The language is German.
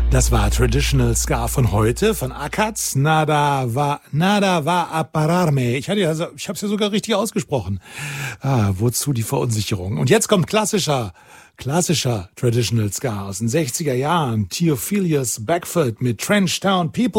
Das war Traditional Ska von heute, von Akats. Nada va a pararme. Ich habe es ja sogar richtig ausgesprochen. Wozu die Verunsicherung? Und jetzt kommt klassischer Traditional Ska aus den 60er Jahren. Theophilus Beckford mit Trench Town People.